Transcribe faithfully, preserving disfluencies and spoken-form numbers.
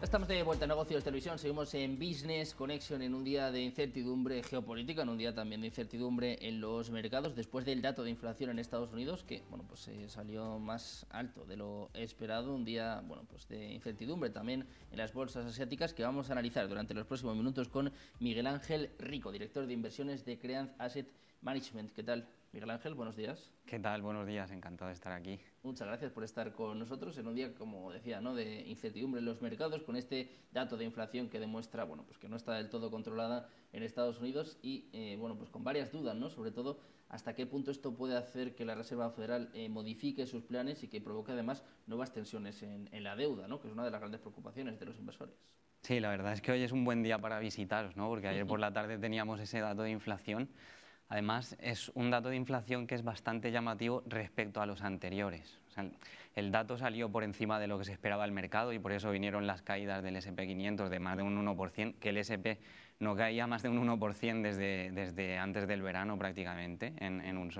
Estamos de vuelta a Negocios Televisión, seguimos en Business Connection en un día de incertidumbre geopolítica, en un día también de incertidumbre en los mercados, después del dato de inflación en Estados Unidos, que bueno, pues eh, salió más alto de lo esperado, un día bueno, pues de incertidumbre también en las bolsas asiáticas, que vamos a analizar durante los próximos minutos con Miguel Ángel Rico, director de inversiones de Creanz Asset Management. ¿Qué tal, Miguel Ángel? Buenos días. ¿Qué tal? Buenos días, encantado de estar aquí. Muchas gracias por estar con nosotros en un día, como decía, ¿no?, de incertidumbre en los mercados, con este dato de inflación que demuestra, bueno, pues que no está del todo controlada en Estados Unidos y, eh, bueno, pues con varias dudas, ¿no?, sobre todo hasta qué punto esto puede hacer que la Reserva Federal eh, modifique sus planes y que provoque además nuevas tensiones en, en la deuda, ¿no?, que es una de las grandes preocupaciones de los inversores. Sí, la verdad es que hoy es un buen día para visitaros, ¿no?, porque ayer por la tarde teníamos ese dato de inflación. Además, es un dato de inflación que es bastante llamativo respecto a los anteriores. O sea, el dato salió por encima de lo que se esperaba el mercado y por eso vinieron las caídas del ese and pe quinientos de más de un uno por ciento, que el ese and pe no caía más de un uno por ciento desde, desde antes del verano prácticamente, en, en un solo